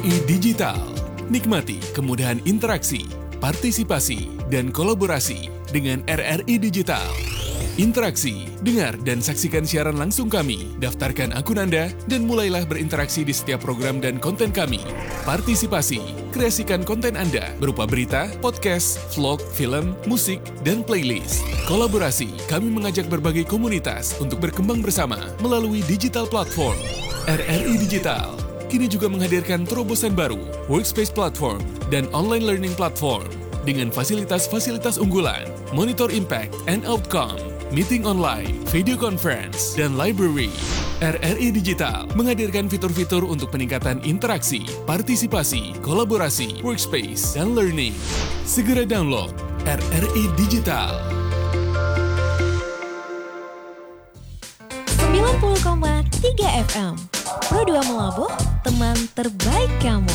RRI Digital. Nikmati kemudahan interaksi, partisipasi, dan kolaborasi dengan RRI Digital. Interaksi, dengar dan saksikan siaran langsung kami, daftarkan akun Anda, dan mulailah berinteraksi di setiap program dan konten kami. Partisipasi, kreasikan konten Anda berupa berita, podcast, vlog, film, musik, dan playlist. Kolaborasi, kami mengajak berbagai komunitas untuk berkembang bersama melalui digital platform. RRI Digital kini juga menghadirkan terobosan baru, workspace platform, dan online learning platform dengan fasilitas-fasilitas unggulan, monitor impact and outcome, meeting online, video conference, dan library. RRI Digital menghadirkan fitur-fitur untuk peningkatan interaksi, partisipasi, kolaborasi, workspace, dan learning. Segera download RRI Digital. 90,3 FM Pro 2 Melabuh, teman terbaik kamu.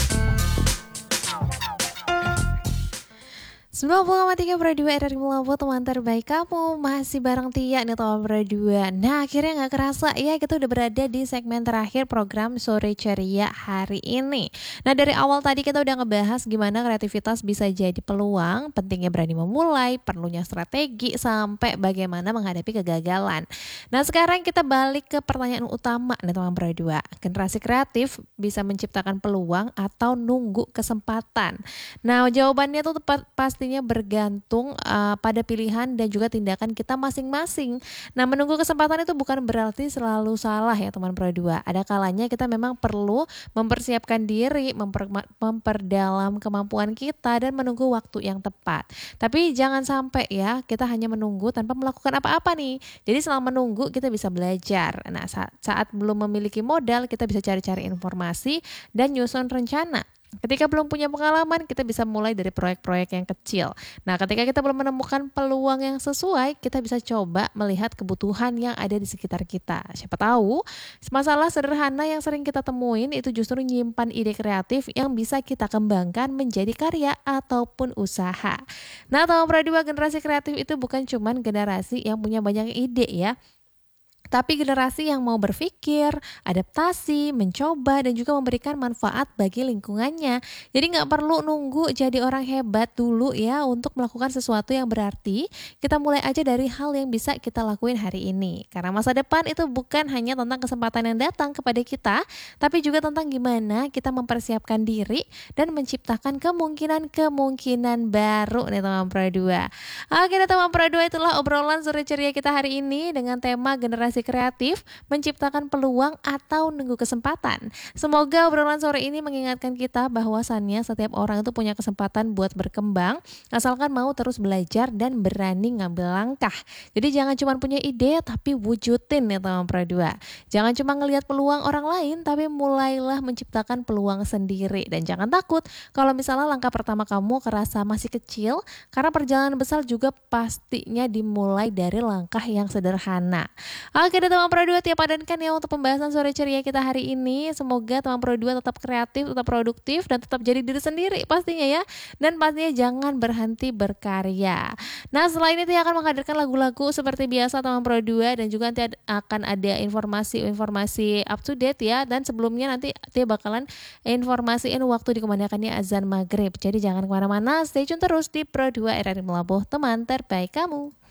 90,3 Pro 2 RRI Melabuh, teman terbaik kamu. Masih bareng Tia nih teman Pro 2. Nah, akhirnya gak kerasa ya, kita udah berada di segmen terakhir program Sore Ceria hari ini. Nah, dari awal tadi kita udah ngebahas gimana kreativitas bisa jadi peluang, pentingnya berani memulai, perlunya strategi, sampai bagaimana menghadapi kegagalan. Nah, sekarang kita balik ke pertanyaan utama nih teman Pro 2. Generasi kreatif bisa menciptakan peluang atau nunggu kesempatan? Nah, jawabannya tuh pastinya bergantung pada pilihan dan juga tindakan kita masing-masing. Nah, menunggu kesempatan itu bukan berarti selalu salah ya teman Pro 2. Ada kalanya kita memang perlu mempersiapkan diri, memperdalam kemampuan kita dan menunggu waktu yang tepat. Tapi jangan sampai ya kita hanya menunggu tanpa melakukan apa-apa nih. Jadi selama menunggu kita bisa belajar. Nah, saat belum memiliki modal kita bisa cari-cari informasi dan nyusun rencana. Ketika belum punya pengalaman, kita bisa mulai dari proyek-proyek yang kecil. Nah, ketika kita belum menemukan peluang yang sesuai, kita bisa coba melihat kebutuhan yang ada di sekitar kita. Siapa tahu, masalah sederhana yang sering kita temuin itu justru menyimpan ide kreatif yang bisa kita kembangkan menjadi karya ataupun usaha. Nah, teman Pro 2, generasi kreatif itu bukan cuma generasi yang punya banyak ide ya, tapi generasi yang mau berpikir, adaptasi, mencoba, dan juga memberikan manfaat bagi lingkungannya. Jadi nggak perlu nunggu jadi orang hebat dulu ya untuk melakukan sesuatu yang berarti. Kita mulai aja dari hal yang bisa kita lakuin hari ini. Karena masa depan itu bukan hanya tentang kesempatan yang datang kepada kita, tapi juga tentang gimana kita mempersiapkan diri dan menciptakan kemungkinan-kemungkinan baru nih teman Pro 2. Oke teman Pro 2, itulah obrolan sore ceria kita hari ini dengan tema generasi kreatif, menciptakan peluang atau nunggu kesempatan. Semoga obrolan sore ini mengingatkan kita bahwasannya setiap orang itu punya kesempatan buat berkembang, asalkan mau terus belajar dan berani ngambil langkah. Jadi jangan cuma punya ide, tapi wujudin ya teman Pro 2. Jangan cuma ngelihat peluang orang lain, tapi mulailah menciptakan peluang sendiri. Dan jangan takut kalau misalnya langkah pertama kamu kerasa masih kecil, karena perjalanan besar juga pastinya dimulai dari langkah yang sederhana. Oke deh teman Pro 2, Tia padankan ya untuk pembahasan sore ceria kita hari ini. Semoga teman Pro 2 tetap kreatif, tetap produktif, dan tetap jadi diri sendiri pastinya ya. Dan pastinya jangan berhenti berkarya. Nah, setelah ini Tia akan menghadirkan lagu-lagu seperti biasa teman Pro 2, dan juga nanti akan ada informasi up to date ya. Dan sebelumnya nanti Tia bakalan informasiin waktu dikumandangkannya azan maghrib. Jadi jangan kemana-mana, stay tune terus di Pro 2 RRI Melabuh, teman terbaik kamu.